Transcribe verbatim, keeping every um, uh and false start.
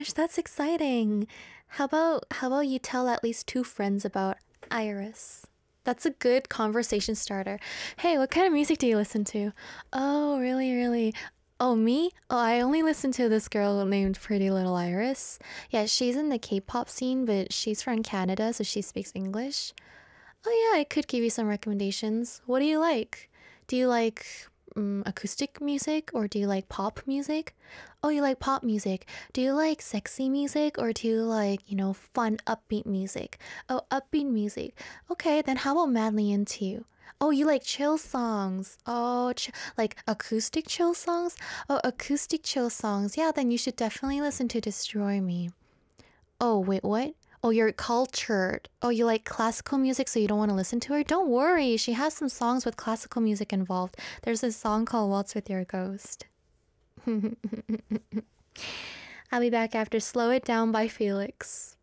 That's exciting. How about how about you tell at least two friends about Iris? That's a good conversation starter. Hey, what kind of music do you listen to? Oh, really, really? Oh, me? Oh, I only listen to this girl named Pretty Little Iris. Yeah, she's in the K-pop scene, but she's from Canada, so she speaks English. Oh, yeah, I could give you some recommendations. What do you like? Do you like um, acoustic music or do you like pop music? Oh, you like pop music. Do you like sexy music or do you like, you know, fun, upbeat music? Oh, upbeat music. Okay, then how about Madly Into You? Oh, you like chill songs. Oh, ch- like acoustic chill songs? Oh, acoustic chill songs. Yeah, then you should definitely listen to Destroy Me. Oh, wait, what? Oh, you're cultured. Oh, you like classical music, so you don't want to listen to her? Don't worry, she has some songs with classical music involved. There's a song called Waltz with Your Ghost. I'll be back after Slow It Down by Felix.